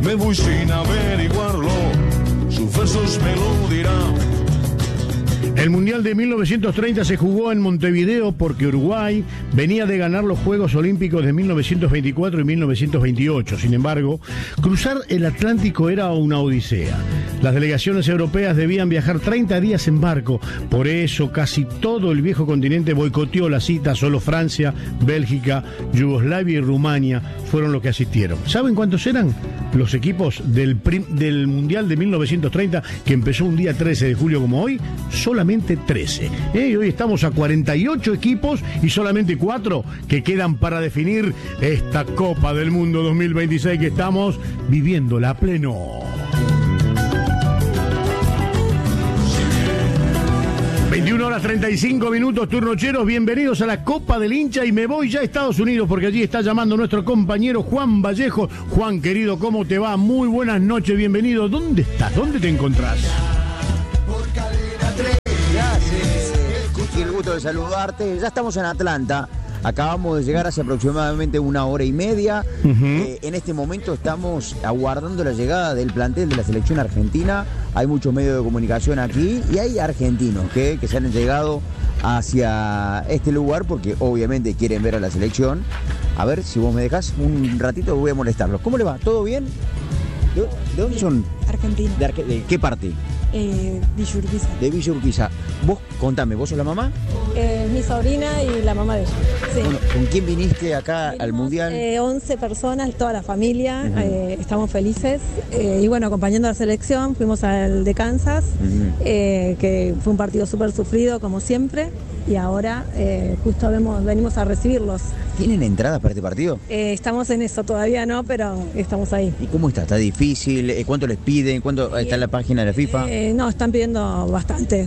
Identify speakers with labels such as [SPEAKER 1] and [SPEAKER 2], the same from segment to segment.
[SPEAKER 1] me voy sin averiguarlo, sus versos me lo dirán.
[SPEAKER 2] El Mundial de 1930 se jugó en Montevideo porque Uruguay venía de ganar los Juegos Olímpicos de 1924 y 1928. Sin embargo, cruzar el Atlántico era una odisea. Las delegaciones europeas debían viajar 30 días en barco. Por eso casi todo el viejo continente boicoteó la cita. Solo Francia, Bélgica, Yugoslavia y Rumania fueron los que asistieron. ¿Saben cuántos eran los equipos del Mundial de 1930, que empezó un día 13 de julio como hoy? Solamente 13. Y hoy estamos a 48 equipos y solamente 4 que quedan para definir esta Copa del Mundo 2026 que estamos viviéndola a pleno. 21:35, turnocheros, bienvenidos a la Copa del Hincha y me voy ya a Estados Unidos porque allí está llamando nuestro compañero Juan Vallejo. Juan, querido, ¿cómo te va? Muy buenas noches, bienvenido. ¿Dónde estás? ¿Dónde te encontrás?
[SPEAKER 3] Y el gusto de saludarte. Ya estamos en Atlanta. Acabamos de llegar hace aproximadamente 1 hora y media. En este momento estamos aguardando la llegada del plantel de la selección argentina. Hay muchos medios de comunicación aquí y hay argentinos que se han llegado hacia este lugar porque obviamente quieren ver a la selección. A ver, si vos me dejás un ratito voy a molestarlos. ¿Cómo le va? ¿Todo bien? ¿De dónde son?
[SPEAKER 4] Argentina.
[SPEAKER 3] ¿De qué parte?
[SPEAKER 4] Villa Urquiza.
[SPEAKER 3] De Villa Urquiza. Vos, contame, ¿vos sos la mamá?
[SPEAKER 4] Mi sobrina y la mamá de ella. Sí.
[SPEAKER 3] Bueno, ¿con quién viniste acá al Mundial?
[SPEAKER 4] 11 personas, toda la familia, estamos felices. Y bueno, acompañando a la selección, fuimos al de Kansas, que fue un partido súper sufrido, como siempre. Y ahora justo venimos a recibirlos.
[SPEAKER 3] ¿Tienen entradas para este partido?
[SPEAKER 4] Estamos en eso, todavía no, pero estamos ahí.
[SPEAKER 3] ¿Y cómo está? ¿Está difícil? ¿Cuánto les piden? ¿Cuánto está en la página de la FIFA?
[SPEAKER 4] No, están pidiendo bastante,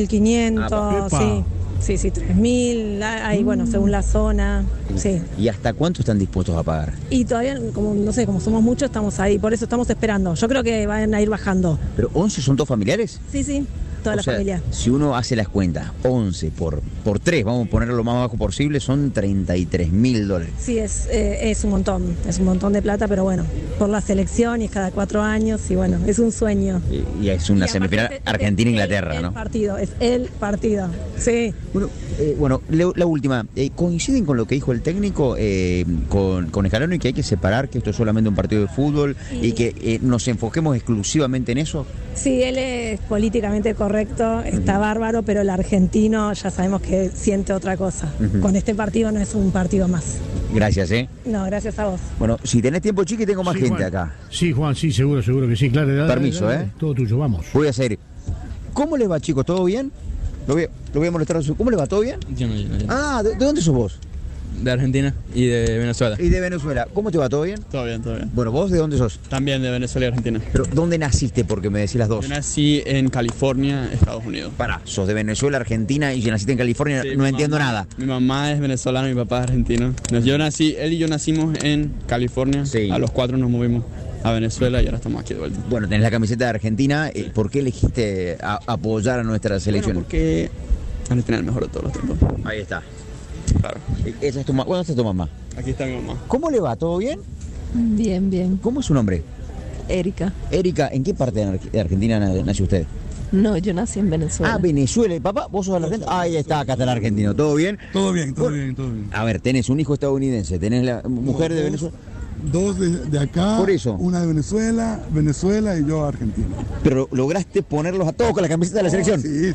[SPEAKER 4] 4.500, sí, 3.000, ahí bueno, según la zona, sí.
[SPEAKER 3] ¿Y hasta cuánto están dispuestos a pagar?
[SPEAKER 4] Y todavía, como no sé, como somos muchos, estamos ahí, por eso estamos esperando. Yo creo que van a ir bajando.
[SPEAKER 3] ¿Pero 11 son todos familiares?
[SPEAKER 4] Sí, toda la familia.
[SPEAKER 3] Si uno hace las cuentas, 11 por 3, vamos a ponerlo lo más bajo posible, son $33.000.
[SPEAKER 4] Sí, es un montón de plata, pero bueno, por la selección y es cada 4 años y bueno, es un sueño.
[SPEAKER 3] Y es una semifinal Argentina-Inglaterra, ¿no?
[SPEAKER 4] Es el partido, sí.
[SPEAKER 3] Bueno, la última, ¿coinciden con lo que dijo el técnico con Scaloni, que hay que separar, que esto es solamente un partido de fútbol y que nos enfoquemos exclusivamente en eso?
[SPEAKER 4] Sí, él es políticamente correcto, está bárbaro, pero el argentino ya sabemos que siente otra cosa. Con este partido no es un partido más.
[SPEAKER 3] Gracias,
[SPEAKER 4] No, gracias a vos.
[SPEAKER 3] Bueno, si tenés tiempo, Chiqui, tengo más gente
[SPEAKER 2] Juan.
[SPEAKER 3] acá.
[SPEAKER 2] Sí, Juan, sí, seguro que sí, claro.
[SPEAKER 3] Permiso,
[SPEAKER 2] Todo tuyo, vamos.
[SPEAKER 3] Voy a hacer. ¿Cómo les va, chicos? ¿Todo bien? Lo voy a molestar a su... ¿Cómo le va? ¿Todo bien?
[SPEAKER 5] Yo no.
[SPEAKER 3] Ah, ¿de dónde sos vos?
[SPEAKER 5] De Argentina y de Venezuela.
[SPEAKER 3] Y de Venezuela. ¿Cómo te va? ¿Todo bien?
[SPEAKER 5] Todo bien.
[SPEAKER 3] Bueno, ¿vos de dónde sos?
[SPEAKER 5] También de Venezuela y Argentina.
[SPEAKER 3] ¿Pero dónde naciste? Porque me decís las dos.
[SPEAKER 5] Yo nací en California, Estados Unidos.
[SPEAKER 3] Pará, sos de Venezuela, Argentina y naciste en California,
[SPEAKER 5] Sí,
[SPEAKER 3] no entiendo nada.
[SPEAKER 5] Mi mamá es venezolana, mi papá es argentino. Él y yo nacimos en California.
[SPEAKER 3] Sí.
[SPEAKER 5] A los 4 nos movimos a Venezuela y ahora estamos aquí de vuelta.
[SPEAKER 3] Bueno, tenés la camiseta de Argentina. ¿Por qué elegiste apoyar a nuestra selección?
[SPEAKER 5] Bueno, porque Argentina es el mejor de todos los tiempos.
[SPEAKER 3] Ahí está.
[SPEAKER 5] Claro.
[SPEAKER 3] Esa es tu mamá. ¿Dónde está tu mamá?
[SPEAKER 5] Aquí está mi mamá.
[SPEAKER 3] ¿Cómo le va? ¿Todo bien?
[SPEAKER 6] Bien.
[SPEAKER 3] ¿Cómo es su nombre?
[SPEAKER 6] Erika.
[SPEAKER 3] Erika, ¿en qué parte de Argentina nació usted?
[SPEAKER 6] No, yo nací en Venezuela.
[SPEAKER 3] Ah, Venezuela. ¿Y papá? ¿Vos sos de la Argentina? Ahí está, acá está el argentino. ¿Todo bien?
[SPEAKER 7] Todo bien.
[SPEAKER 3] A ver, tenés un hijo estadounidense, tenés la mujer de Venezuela.
[SPEAKER 7] Dos de acá,
[SPEAKER 3] Por eso.
[SPEAKER 7] Una de Venezuela y yo Argentina.
[SPEAKER 3] Pero lograste ponerlos a todos con la camiseta de la selección.
[SPEAKER 7] Sí.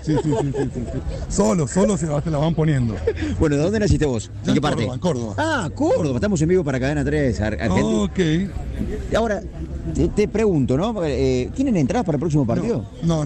[SPEAKER 7] Solo se la van poniendo.
[SPEAKER 3] Bueno, ¿de dónde naciste vos? ¿En qué parte?
[SPEAKER 7] En Córdoba.
[SPEAKER 3] Ah, Córdoba. Estamos en vivo para Cadena 3, Argentina.
[SPEAKER 7] Ok.
[SPEAKER 3] Ahora, te pregunto, ¿no? ¿Tienen entradas para el próximo partido?
[SPEAKER 7] No.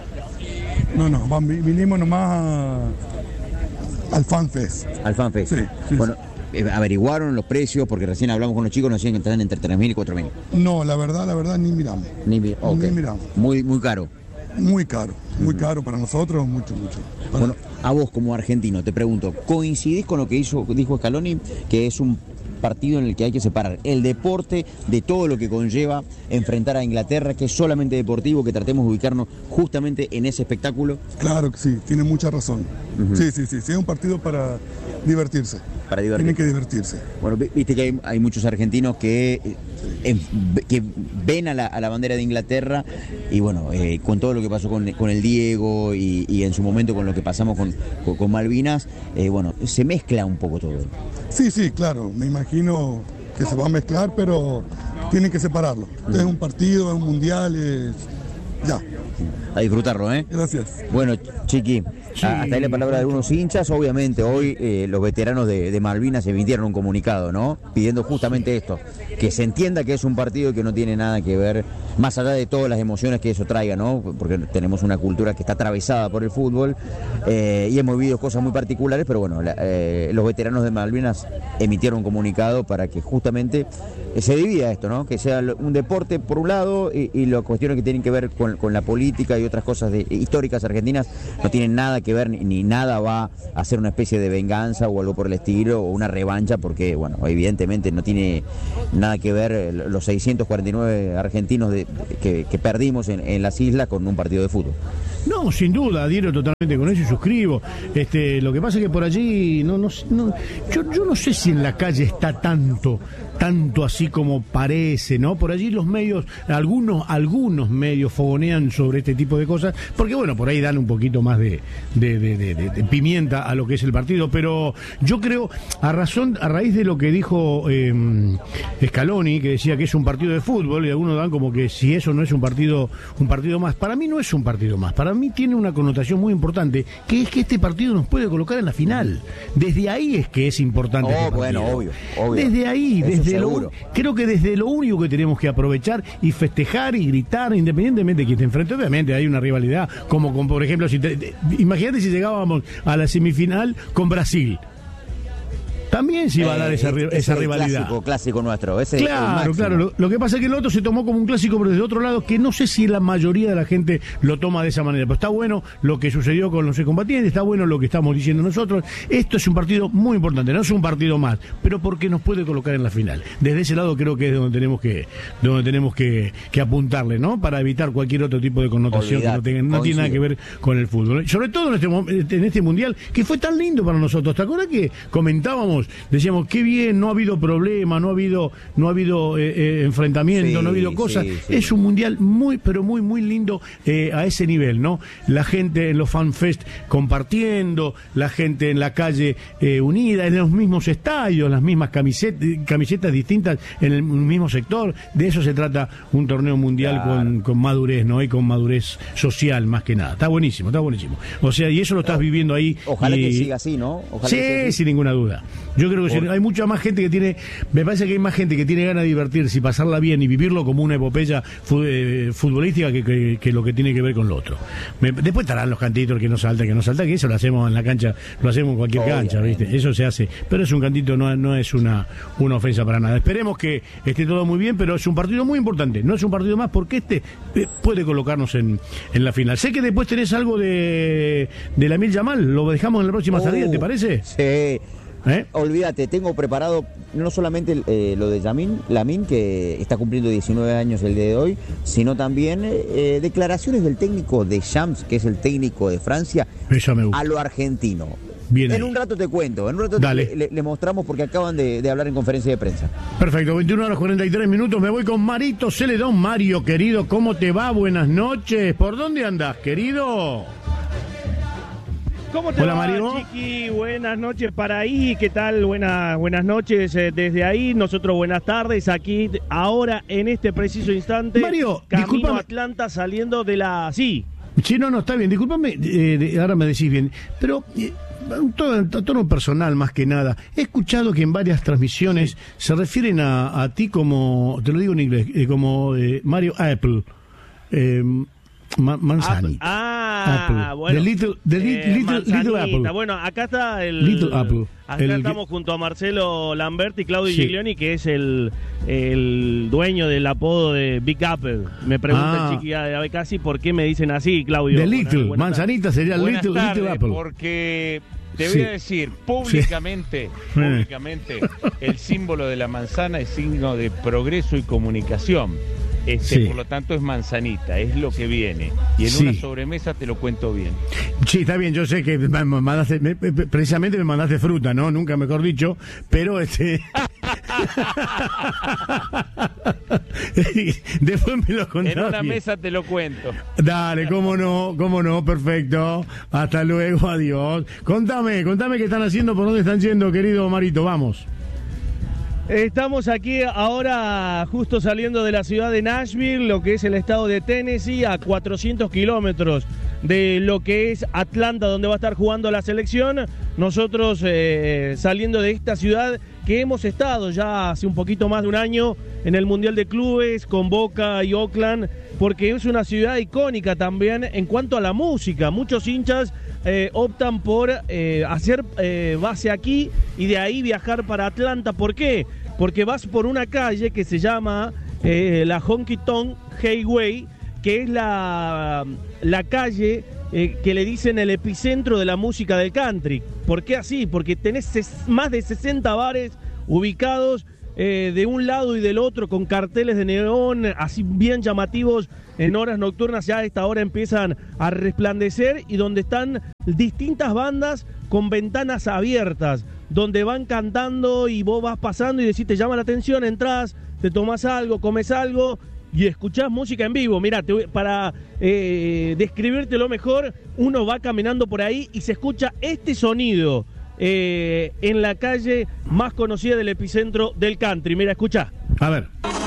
[SPEAKER 7] Vinimos nomás al FanFest.
[SPEAKER 3] Al FanFest.
[SPEAKER 7] Sí.
[SPEAKER 3] Bueno, averiguaron los precios, porque recién hablamos con los chicos, nos decían que estaban entre 3.000 y 4.000.
[SPEAKER 7] No, la verdad, ni miramos.
[SPEAKER 3] Ni miramos. Muy caro.
[SPEAKER 7] Muy caro para nosotros, mucho.
[SPEAKER 3] Bueno, a vos como argentino, te pregunto, ¿coincidís con lo que dijo Scaloni, que es un partido en el que hay que separar el deporte de todo lo que conlleva enfrentar a Inglaterra, que es solamente deportivo, que tratemos de ubicarnos justamente en ese espectáculo?
[SPEAKER 7] Claro que sí, tiene mucha razón. Sí, es un partido para divertirse.
[SPEAKER 3] Para divertirse.
[SPEAKER 7] Tienen que divertirse.
[SPEAKER 3] Bueno, viste que hay muchos argentinos que que ven a la bandera de Inglaterra y bueno, con todo lo que pasó con el Diego y en su momento con lo que pasamos con Malvinas, bueno, se mezcla un poco todo.
[SPEAKER 7] Sí, claro, me imagino que se va a mezclar, pero tienen que separarlo. Es un partido, es un mundial, ya.
[SPEAKER 3] A disfrutarlo, ¿eh?
[SPEAKER 7] Gracias.
[SPEAKER 3] Bueno, Chiqui,
[SPEAKER 2] Sí.
[SPEAKER 3] hasta ahí la palabra de algunos hinchas. Obviamente hoy los veteranos de Malvinas emitieron un comunicado, ¿no? Pidiendo justamente esto, que se entienda que es un partido que no tiene nada que ver, más allá de todas las emociones que eso traiga, ¿no? Porque tenemos una cultura que está atravesada por el fútbol y hemos vivido cosas muy particulares, pero bueno, los veteranos de Malvinas emitieron un comunicado para que justamente se divida esto, ¿no? Que sea un deporte por un lado y las cuestiones que tienen que ver con la política y otras cosas históricas argentinas no tienen nada que ver ni nada va a ser una especie de venganza o algo por el estilo o una revancha, porque bueno, evidentemente no tiene nada que ver los 649 argentinos que perdimos en las islas con un partido de fútbol.
[SPEAKER 2] No, sin duda, adhiero totalmente con eso y suscribo. Lo que pasa es que por allí yo no sé si en la calle está tanto así como parece, ¿no? Por allí los medios, algunos medios fogonean sobre este tipo de cosas, porque bueno, por ahí dan un poquito más de pimienta a lo que es el partido, pero yo creo, a raíz de lo que dijo Scaloni, que decía que es un partido de fútbol, y algunos dan como que si eso no es un partido más. Para mí no es un partido más, para mí tiene una connotación muy importante, que es que este partido nos puede colocar en la final. Desde ahí es que es importante.
[SPEAKER 3] Bueno, obvio.
[SPEAKER 2] Desde ahí, creo que desde lo único que tenemos que aprovechar y festejar y gritar, independientemente de quién esté enfrente. Obviamente hay una rivalidad, como por ejemplo, imagínate si llegábamos a la semifinal con Brasil. También se iba a dar esa rivalidad.
[SPEAKER 3] Clásico nuestro.
[SPEAKER 2] Claro. Lo que pasa es que el otro se tomó como un clásico, pero desde otro lado, que no sé si la mayoría de la gente lo toma de esa manera. Pero está bueno lo que sucedió con los excombatientes, está bueno lo que estamos diciendo nosotros. Esto es un partido muy importante, no es un partido más, pero porque nos puede colocar en la final. Desde ese lado creo que es donde tenemos que apuntarle, ¿no? Para evitar cualquier otro tipo de connotación que no tiene nada que ver con el fútbol. Sobre todo en este mundial, que fue tan lindo para nosotros. ¿Te acuerdas que comentábamos? Decíamos, qué bien, no ha habido problema, no ha habido enfrentamiento, no ha habido cosas. Sí. Es un mundial muy, pero muy, muy lindo a ese nivel, ¿no? La gente en los fanfest compartiendo, la gente en la calle unida, en los mismos estadios, las mismas camisetas distintas en el mismo sector. De eso se trata un torneo mundial con madurez, ¿no? Y con madurez social, más que nada. Está buenísimo. O sea, y eso lo estás viviendo ahí.
[SPEAKER 3] Ojalá que siga así, ¿no?
[SPEAKER 2] Sí, sin ninguna duda. Yo creo que hay mucha más gente me parece que hay más gente que tiene ganas de divertirse y pasarla bien y vivirlo como una epopeya futbolística que lo que tiene que ver con lo otro. Después estarán los cantitos, que no salta, que eso lo hacemos en la cancha, lo hacemos en cualquier cancha, ¿viste? Eso se hace, pero es un cantito, no es una ofensa para nada. Esperemos que esté todo muy bien, pero es un partido muy importante, no es un partido más porque puede colocarnos en la final. Sé que después tenés algo de Lamine Yamal, lo dejamos en la próxima salida, ¿te parece?
[SPEAKER 3] Sí. Olvídate, tengo preparado no solamente lo de Lamine, que está cumpliendo 19 años el día de hoy, sino también declaraciones del técnico de Shams, que es el técnico de Francia, a lo argentino.
[SPEAKER 2] Bien,
[SPEAKER 3] en un rato te cuento, le mostramos porque acaban de hablar en conferencia de prensa.
[SPEAKER 2] Perfecto, 21:43, me voy con Marito Celedón. Mario, querido, ¿cómo te va? Buenas noches. ¿Por dónde andás, querido?
[SPEAKER 8] ¿Cómo te va,
[SPEAKER 2] Mario?
[SPEAKER 8] Chiqui? Buenas noches para ahí, ¿qué tal? Buenas noches desde ahí, nosotros buenas tardes, aquí ahora en este preciso instante,
[SPEAKER 2] Mario,
[SPEAKER 8] camino
[SPEAKER 2] discúlpame.
[SPEAKER 8] a Atlanta saliendo de la... Sí,
[SPEAKER 2] no, está bien, discúlpame, ahora me decís bien, pero un tono personal más que nada. He escuchado que en varias transmisiones se refieren a ti como, te lo digo en inglés, como Mario Apple. Manzanita.
[SPEAKER 8] Apple. Bueno.
[SPEAKER 2] Little Apple.
[SPEAKER 8] Bueno, acá está
[SPEAKER 2] Little Apple.
[SPEAKER 8] Acá estamos junto a Marcelo Lamberti y Claudio Giglioni, que es el dueño del apodo de Big Apple. Me pregunta Chiqui de casi por qué me dicen así, Claudio.
[SPEAKER 2] De Little, Manzanita sería Little Apple.
[SPEAKER 9] Porque te voy a decir públicamente, el símbolo de la manzana es signo de progreso y comunicación. Por lo tanto es manzanita, es lo que viene. Y en una sobremesa te lo cuento bien.
[SPEAKER 2] Sí, está bien, yo sé que precisamente me mandaste fruta, ¿no? Nunca mejor dicho, pero Después me lo contás.
[SPEAKER 9] En una
[SPEAKER 2] bien.
[SPEAKER 9] mesa te lo cuento.
[SPEAKER 2] Dale, cómo no, perfecto. Hasta luego, adiós. Contame qué están haciendo, por dónde están yendo, querido Marito, vamos.
[SPEAKER 8] Estamos aquí ahora justo saliendo de la ciudad de Nashville, lo que es el estado de Tennessee, a 400 kilómetros de lo que es Atlanta, donde va a estar jugando la selección. Nosotros saliendo de esta ciudad que hemos estado ya hace un poquito más de un año en el Mundial de Clubes con Boca y Oakland, porque es una ciudad icónica también en cuanto a la música. Muchos hinchas optan por hacer base aquí y de ahí viajar para Atlanta. ¿Por qué? Porque vas por una calle que se llama la Honky Tonk Highway, que es la calle que le dicen el epicentro de la música del country. ¿Por qué así? Porque tenés más de 60 bares ubicados de un lado y del otro con carteles de neón así bien llamativos en horas nocturnas. Ya a esta hora empiezan a resplandecer y donde están distintas bandas con ventanas abiertas, donde van cantando y vos vas pasando y decís, te llama la atención, entras, te tomás algo, comes algo y escuchás música en vivo. Mirá, para describírtelo mejor, uno va caminando por ahí y se escucha este sonido en la calle más conocida del epicentro del country. Mira, escuchá.
[SPEAKER 2] A ver.